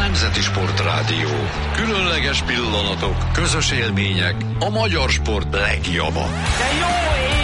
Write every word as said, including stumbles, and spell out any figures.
Nemzeti Sportrádió. Különleges pillanatok, közös élmények, a magyar sport legjava. De jó ég!